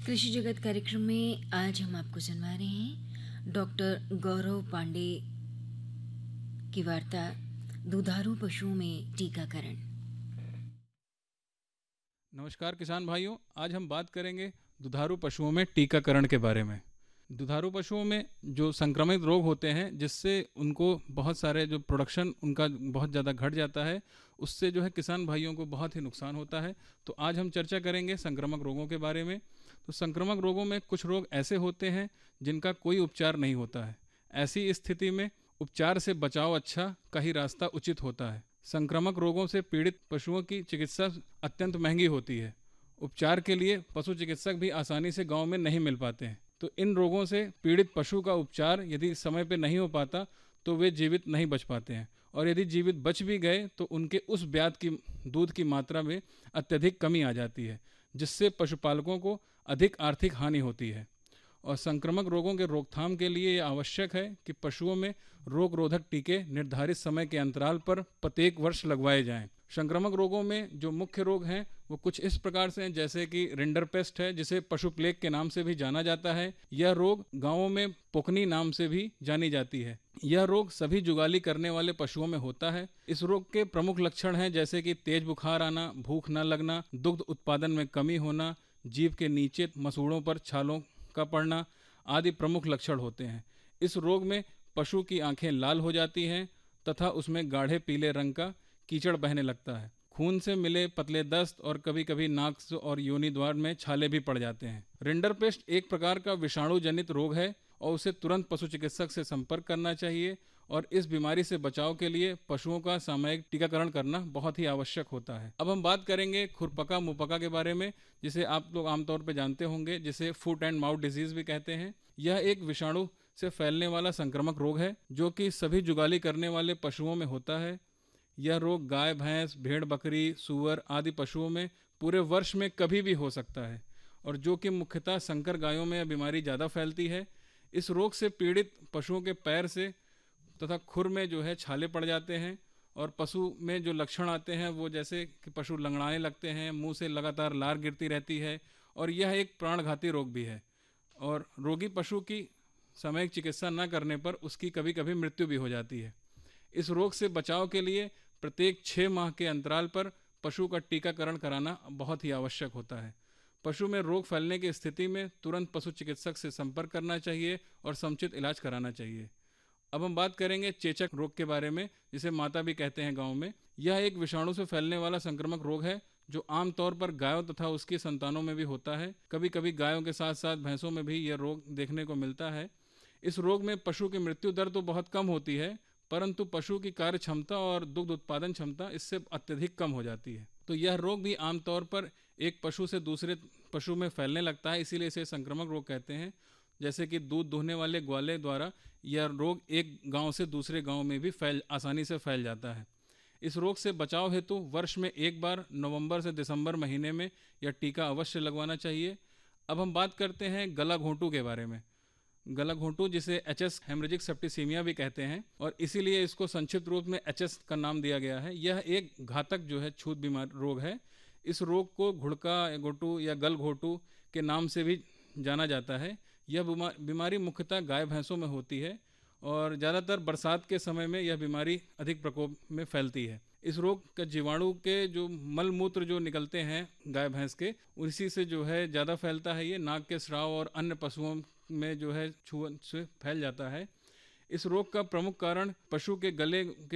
कृषि जगत कार्यक्रम में आज हम आपको सुनवा रहे हैं डॉक्टर गौरव पांडे की वार्ता दुधारू पशुओं में टीकाकरण। नमस्कार किसान भाइयों, आज हम बात करेंगे दुधारू पशुओं में टीकाकरण के बारे में। दुधारू पशुओं में जो संक्रमित रोग होते हैं जिससे उनको बहुत सारे जो प्रोडक्शन उनका बहुत ज़्यादा घट जाता है, उससे जो है किसान भाइयों को बहुत ही नुकसान होता है। तो आज हम चर्चा करेंगे संक्रामक रोगों के बारे में। तो संक्रामक रोगों में कुछ रोग ऐसे होते हैं जिनका कोई उपचार नहीं होता है। ऐसी स्थिति में उपचार से बचाव अच्छा का ही रास्ता उचित होता है। संक्रामक रोगों से पीड़ित पशुओं की चिकित्सा अत्यंत महंगी होती है। उपचार के लिए पशु चिकित्सक भी आसानी से गांव में नहीं मिल पाते हैं। तो इन रोगों से पीड़ित पशु का उपचार यदि समय पे नहीं हो पाता तो वे जीवित नहीं बच पाते हैं, और यदि जीवित बच भी गए तो उनके उस ब्यात की दूध की मात्रा में अत्यधिक कमी आ जाती है, जिससे पशुपालकों को अधिक आर्थिक हानि होती है। और संक्रामक रोगों के रोकथाम के लिए यह आवश्यक है कि पशुओं में रोग रोधक टीके निर्धारित समय के अंतराल पर प्रत्येक वर्ष लगवाए जाएं। संक्रामक रोगों में जो मुख्य रोग हैं वो कुछ इस प्रकार से हैं, जैसे कि रिंडरपेस्ट है, जिसे पशु प्लेग के नाम से भी जाना जाता है। यह रोग गांवों में पोकनी नाम से भी जानी जाती है। यह रोग सभी जुगाली करने वाले पशुओं में होता है। इस रोग के प्रमुख लक्षण हैं जैसे कि तेज बुखार आना, भूख न लगना, दुग्ध उत्पादन में कमी होना, जीभ के नीचे मसूड़ों पर छालों का पड़ना आदि प्रमुख लक्षण होते हैं। इस रोग में पशु की आंखें लाल हो जाती हैं तथा उसमें गाढ़े पीले रंग का कीचड़ बहने लगता है। खून से मिले पतले दस्त और कभी कभी नाक और योनि द्वार में छाले भी पड़ जाते हैं। रिंडरपेस्ट एक प्रकार का विषाणु जनित रोग है और उसे तुरंत पशु चिकित्सक से संपर्क करना चाहिए, और इस बीमारी से बचाव के लिए पशुओं का सामयिक टीकाकरण करना बहुत ही आवश्यक होता है। अब हम बात करेंगे खुरपका मुपका के बारे में, जिसे आप लोग आमतौर पर जानते होंगे, जिसे फुट एंड माउथ डिजीज भी कहते हैं। यह एक विषाणु से फैलने वाला संक्रामक रोग है जो कि सभी जुगाली करने वाले पशुओं में होता है। यह रोग गाय, भैंस, भेड़, बकरी, सूअर आदि पशुओं में पूरे वर्ष में कभी भी हो सकता है, और जो कि मुख्यतः संकर गायों में यह बीमारी ज़्यादा फैलती है। इस रोग से पीड़ित पशुओं के पैर से तथा खुर में जो है छाले पड़ जाते हैं, और पशु में जो लक्षण आते हैं वो जैसे कि पशु लंगड़ाने लगते हैं, मुंह से लगातार लार गिरती रहती है, और यह एक प्राणघाती रोग भी है। और रोगी पशु की सामयिक चिकित्सा न करने पर उसकी कभी कभी मृत्यु भी हो जाती है। इस रोग से बचाव के लिए प्रत्येक 6 माह के अंतराल पर पशु का टीकाकरण कराना बहुत ही आवश्यक होता है। पशु में रोग फैलने की स्थिति में तुरंत पशु चिकित्सक से संपर्क करना चाहिए और समुचित इलाज कराना चाहिए। अब हम बात करेंगे चेचक रोग के बारे में, जिसे माता भी कहते हैं गांव में। यह एक विषाणु से फैलने वाला संक्रामक रोग है जो आमतौर पर गायों तथा उसकी संतानों में भी होता है। कभी कभी गायों के साथ साथ भैंसों में भी यह रोग देखने को मिलता है। इस रोग में पशु की मृत्यु दर तो बहुत कम होती है, परंतु पशु की कार्य क्षमता और दुग्ध उत्पादन क्षमता इससे अत्यधिक कम हो जाती है। तो यह रोग भी आमतौर पर एक पशु से दूसरे पशु में फैलने लगता है, इसीलिए इसे संक्रामक रोग कहते हैं। जैसे कि दूध दुहने वाले ग्वाले द्वारा यह रोग एक गांव से दूसरे गांव में भी आसानी से फैल जाता है। इस रोग से बचाव हेतु वर्ष में एक बार नवंबर से दिसंबर महीने में यह टीका अवश्य लगवाना चाहिए। अब हम बात करते हैं गला घोंटू के बारे में। गला घोंटू, जिसे एचएस हेमरेजिक सेप्टिसीमिया भी कहते हैं, और इसीलिए इसको संक्षिप्त रूप में एचएस का नाम दिया गया है। यह एक घातक जो है छूत बीमार रोग है। इस रोग को घुड़का घोटू या गल घोटू के नाम से भी जाना जाता है। यह बीमारी मुख्यतः गाय भैंसों में होती है, और ज़्यादातर बरसात के समय में यह बीमारी अधिक प्रकोप में फैलती है। इस रोग का जीवाणु के जो मल मूत्र जो निकलते हैं गाय भैंस के, उसी से जो है ज़्यादा फैलता है। ये नाक के स्राव और अन्य पशुओं में जो है छुअन से फैल जाता है। इस रोग का प्रमुख कारण पशु के गले के